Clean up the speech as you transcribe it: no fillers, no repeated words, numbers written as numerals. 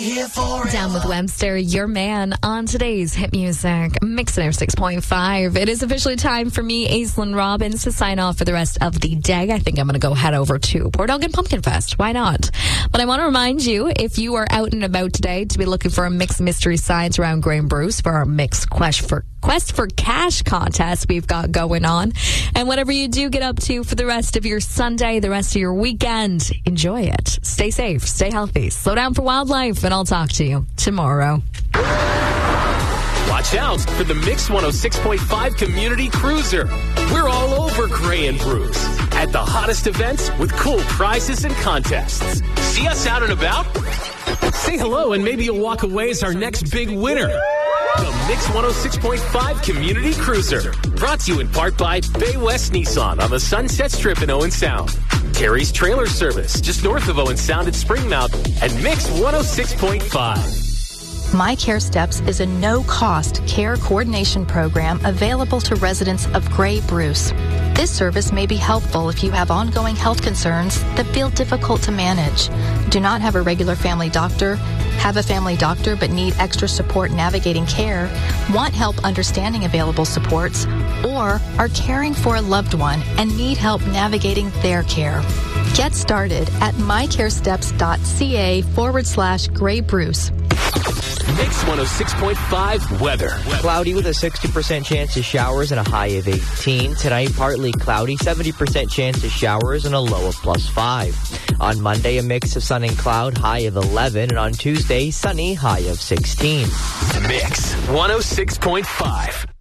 Down with Webster, your man, on today's hit music, Mixing Air 6.5. It is officially time for me, Aislinn Robbins, to sign off for the rest of the day. I think I'm going to go head over to Port Elgin Pumpkin Fest. Why not? But I want to remind you, if you are out and about today, to be looking for a mixed mystery science around Grey Bruce for our mixed Quest for Cash contest we've got going on. And whatever you do get up to for the rest of your Sunday, the rest of your weekend, enjoy it. Stay safe, stay healthy, slow down for wildlife, and I'll talk to you tomorrow. Watch out for the Mix 106.5 Community Cruiser. We're all over Grey Bruce at the hottest events with cool prizes and contests. See us out and about? Say hello and maybe you'll walk away as our next big winner. The Mix 106.5 Community Cruiser. Brought to you in part by Bay West Nissan on the Sunset Strip in Owen Sound. Terry's Trailer Service just north of Owen Sound at Springmount. And Mix 106.5. My Care Steps is a no-cost care coordination program available to residents of Grey Bruce. This service may be helpful if you have ongoing health concerns that feel difficult to manage, do not have a regular family doctor, have a family doctor but need extra support navigating care, want help understanding available supports, or are caring for a loved one and need help navigating their care. Get started at mycaresteps.ca/Grey Bruce. Mix 106.5 weather. Cloudy with a 60% chance of showers and a high of 18. Tonight, partly cloudy, 70% chance of showers and a low of +5. On Monday, a mix of sun and cloud, high of 11. And on Tuesday, sunny, high of 16. Mix 106.5.